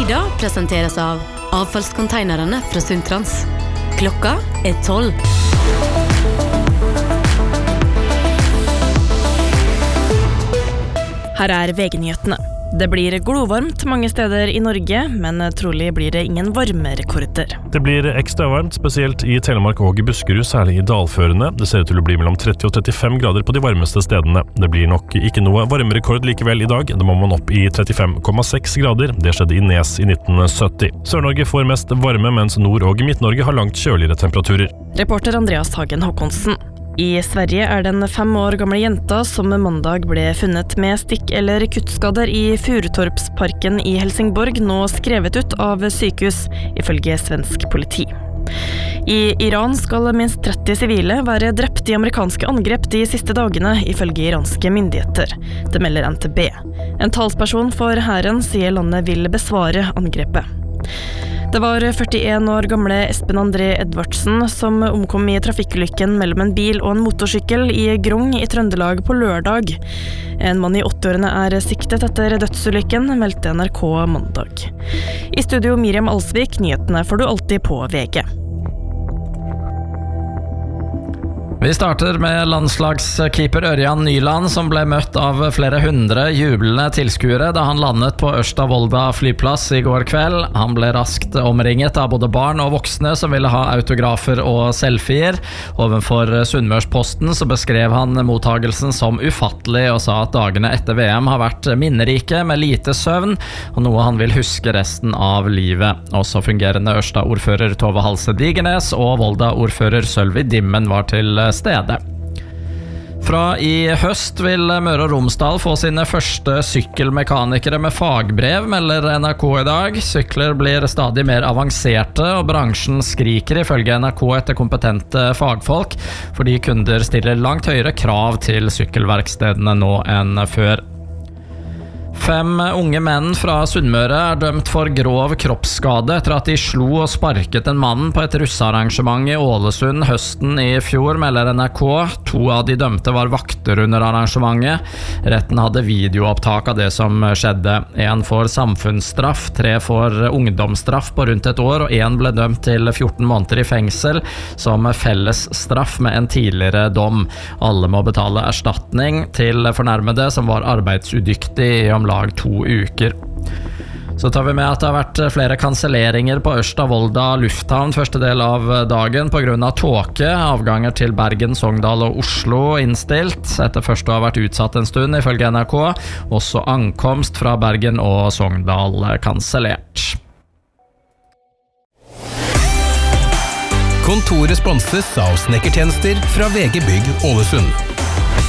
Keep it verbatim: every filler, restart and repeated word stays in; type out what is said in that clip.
Tida presenteres av avfallskonteinerne fra Sundtrans. Klokka er tolv. Her er V G-nyhetene. Det blir glovarmt mange steder i Norge, men trolig blir det ingen varmerekorder. Det blir ekstra varmt, spesielt i Telemark og i Buskerud, særlig i dalførene. Det ser ut til å bli mellom tretti og trettifem grader på de varmeste stedene. Det blir nok ikke noe varmerekord likevel i dag. Da må man opp i trettifem komma seks grader. Det skjedde i Nes i nitten sytti. Sør-Norge får mest varme, mens Nord- og Midt-Norge har langt kjøligere temperaturer. Reporter Andreas Hagen Håkonsen. I Sverige er den fem år gamle jenta som mandag ble funnet med stikk- eller kuttskader i Furutorpsparken i Helsingborg nå skrevet ut av sykehus, ifølge svensk politi. I Iran skal minst tretti sivile være drept i amerikanske angrep de siste dagene, ifølge iranske myndigheter. Det melder N T B. En talsperson for hæren sier landet vil besvare angrepet. Det var førtien år gamle Espen André Edvardsen som omkom i trafikkulykken mellom en bil og en motorsykkel i Grong i Trøndelag på lørdag. En mann i åtti-årene er siktet etter dødsulykken, meldte N R K mandag. I studio Miriam Alsvik, nyhetene får du alltid på V G. Vi starter med landslagskeeper Ørjan Nyland, som ble møtt av flere hundre jublende tilskuere da han landet på Ørsta-Volda flyplass i går kveld. Han ble raskt omringet av både barn og voksne som ville ha autografer og selfier. Ovenfor Sunnmørsposten så beskrev han mottagelsen som ufattelig og sa at dagene etter V M har vært minnerike med lite søvn, og noe han vil huske resten av livet. Også fungerende Ørsta-ordfører Tove Halse Digernes og Volda-ordfører Sølvi Dimmen var til stede. Fra i høst vil Møre og Romsdal få sine første sykkelmekanikere med fagbrev, melder N R K i dag. Sykler blir stadig mer avanserte, og bransjen skriker ifølge N R K etter kompetente fagfolk, fordi kunder stiller langt høyere krav til sykkelverkstedene nå enn før. Fem unge menn fra Sunnmøre er dømt for grov kroppsskade etter at de slo og sparket en mann på et russearrangement i Ålesund høsten i fjor, melder N R K. To av de dømte var vakter under arrangementet. Retten hadde videoopptak av det som skjedde. En får samfunnsstraff, tre får ungdomsstraff på rundt et år, og en ble dømt til fjorten måneder i fengsel som felles straff med en tidligere dom. Alle må betale erstatning til fornærmede som var arbeidsudyktig i om lag to uker. Så tar vi med at det har vært flere kanselleringer på Ørsta-Volda lufthavn første del av dagen på grunn av tåke. Avganger til Bergen, Sogndal og Oslo innstilt, etter først å ha vært utsatt en stund ifølge N R K. Også ankomst fra Bergen og Sogndal kansellert. Kontoret sponses av snekkertjenester fra V G Bygg Ålesund.